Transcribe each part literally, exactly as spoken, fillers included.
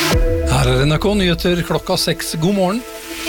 Her er N R K Nyheter klokka seks. God morgen.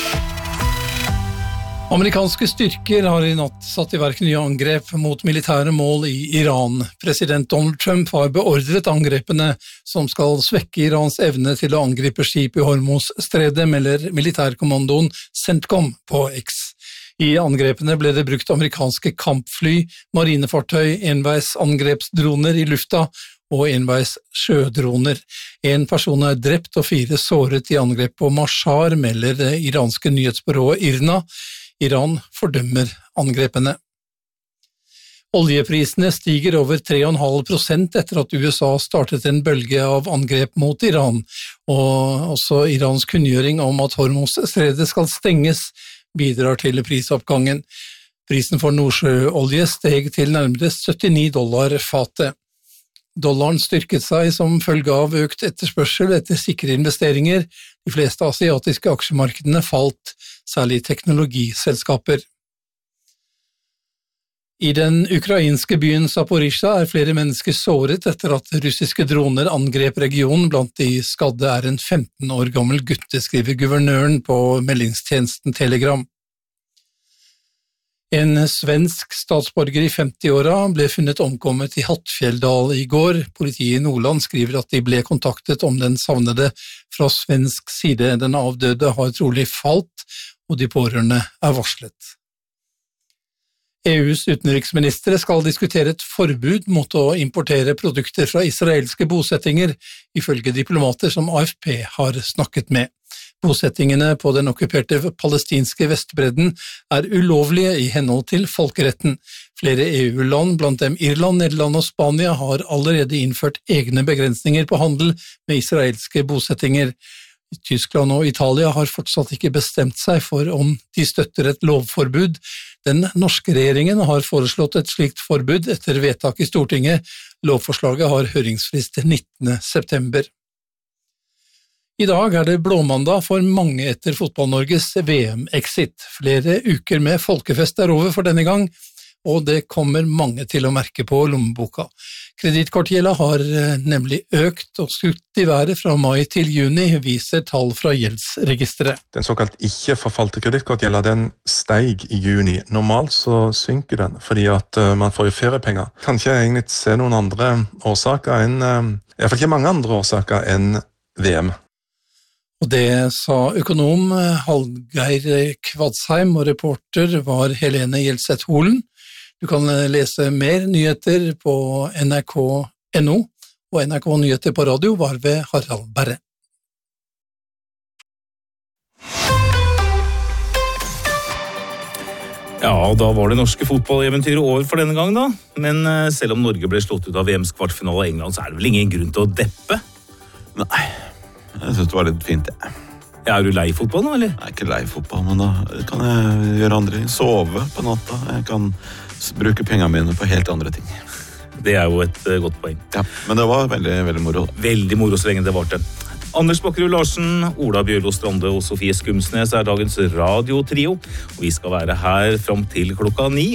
Amerikanske styrker har i natt satt i verk nye angrep mot militære mål i Iran. President Donald Trump har beordret angrepene som skal svekke Irans evne til å angripe skip i Hormuz-stredet, melder militærkommandoen CENTCOM på X. I angrepene ble det brukt amerikanske kampfly, marinefartøy, enveisangrepsdroner i lufta og enveis sjødroner. En person er drept og fire såret i angrep på Mashhar, melder det iranske nyhetsbyrået IRNA. Iran fordømmer angrepene. Oljeprisene stiger over tre komma fem prosent etter at U S A startet en bølge av angrep mot Iran, og også Irans kunngjøring om at Hormuz-stredet skal stenges bidrar til prisoppgangen. Prisen for nordsjøolje steg til nærmere syttini dollar fatet. Dollaren styrket seg som følge av økt etterspørsel etter sikre investeringer. De fleste asiatiske aksjemarkedene falt, særlig teknologiselskaper. I den ukrainske byen Zaporizjzja er flere mennesker såret etter at russiske droner angrep regionen. Blant de skadde er en femten år gammel gutt, skriver guvernøren på meldingstjenesten Telegram. En svensk statsborger i femti-åra ble funnet omkommet i Hattfjelldal i går. Politiet i Nordland skriver at de ble kontaktet om den savnede fra svensk side. Den avdøde har trolig falt, og de pårørende er varslet. E U's utenriksministre skal diskutere et forbud mot å importere produkter fra israelske bosettinger, ifølge diplomater som A F P har snakket med. Bosettingene på den okkuperte palestinske Vestbredden er ulovlige i henhold til folkeretten. Flere E U-land, blant dem Irland, Nederland og Spania, har allerede innført egne begrensninger på handel med israelske bosettinger. Tyskland og Italia har fortsatt ikke bestemt seg for om de støtter et lovforbud. Den norske regjeringen har foreslått et slikt forbud etter vedtak i Stortinget. Lovforslaget har høringsfrist nittende september. I dag er det blåmandag for mange etter Fotball-Norges V M-exit. Flere uker med folkefest er over for denne gang, og det kommer mange til å merke på lommeboka. Kredittkortgjelda har nemlig økt og skutt i været fra mai til juni, viser tall fra gjeldsregisteret. Den såkalt ikke forfalte kredittkortgjelda, den steig i juni. Normalt så synker den, fordi at man får jo feriepenger. Kan ikke egentlig se noen andre årsaker enn, i hvert fall ikke mange andre årsaker enn V M. Og det sa økonom Hallgeir Kvadsheim, og reporter var Helene Gjelseth Holen. Du kan lese mer nyheter på N R K punktum N O, og N R K Nyheter på radio var ved Harald Berre. Ja, da var det norske fotballeventyret over for denne gang da. Men selv om Norge ble slått ut av V M's kvartfinale av England, så er det vel ingen grunn til å deppe? Nei, jeg synes det var litt fint, jeg. Ja, er du lei fotball nå, eller? Jeg er ikke lei fotball, men da kan jeg gjøre andre ting. Sove på natta. Jeg kan bruke pengene mine på helt andre ting. Det er jo et uh, godt poeng. Ja, men det var veldig, veldig moro. Veldig moro så lenge det varte. Anders Bakkerud Larsen, Ola Bjørlo Strande og Sofie Skumsnes er dagens radiotrio, og vi skal være her frem til klokka ni.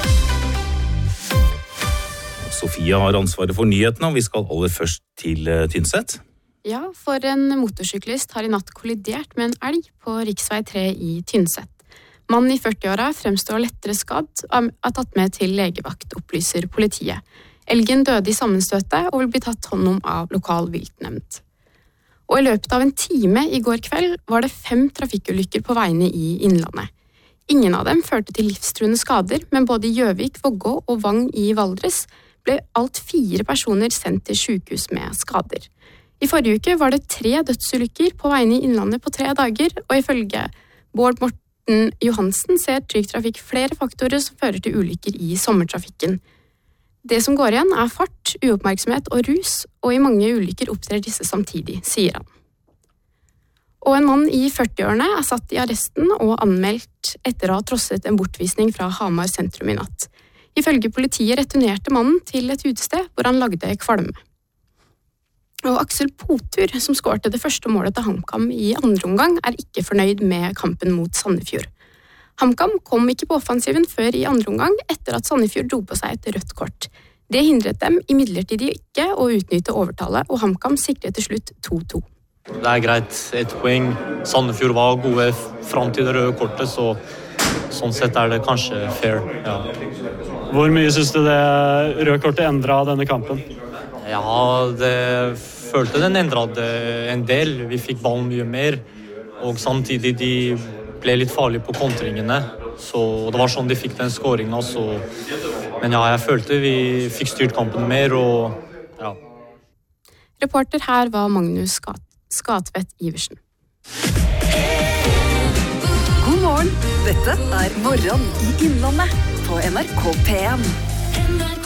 Sofie har ansvaret for nyhetene, og vi skal aller først til uh, Tynset. Ja, for en motorsyklist har i natt kollidert med en elg på riksvei tre i Tynset. Mannen i førti-åra fremstår lettere skadd og er tatt med til legevakt, opplyser politiet. Elgen døde i sammenstøtet og vil bli tatt hånd om av lokal viltnemnd. Og i løpet av en time i går kveld var det fem trafikkulykker på veiene i Innlandet. Ingen av dem førte til livstruende skader, men både i Gjøvik, Vågå og Vang i Valdres ble alt fire personer sendt til sykehus med skader. I forrige uke var det tre dødsulykker på veiene i Innlandet på tre dager, og ifølge Bård Morten Johansen ser Trygg Trafikk flere faktorer som fører til ulykker i sommertrafikken. Det som går igjen er fart, uoppmerksomhet og rus, og i mange ulykker opptrer disse samtidig, sier han. Og en mann i førti-årene er satt i arresten og anmeldt etter å ha trosset en bortvisning fra Hamar sentrum i natt. Ifølge politiet returnerte mannen til et utested hvor han lagde kvalme. Og Aksel Potur, som skårte det første målet til HamKam i andre omgang, er ikke fornøyd med kampen mot Sandefjord. HamKam kom ikke på offensiven før i andre omgang, etter at Sandefjord dro på seg et rødt kort. Det hindret dem imidlertid ikke å utnytte overtallet, og HamKam sikret til slutt to to. Det er greit, ett poeng. Sandefjord var gode fram til det røde kortet, så sånn sett er det kanskje fair. Ja. Hvor mye synes du det røde kortet endret denne kampen? Ja, det følte den endret en del. Vi fikk ballen mye mer, og samtidig de ble litt farlige på kontringene. Så det var sånn de fikk den skåringen. Så. Men ja, jeg følte vi fikk styrt kampen mer, og ja. Reporter her var Magnus Skat Skatvedt Iversen. God morgen, dette er Morgen i Innlandet på N R K P en.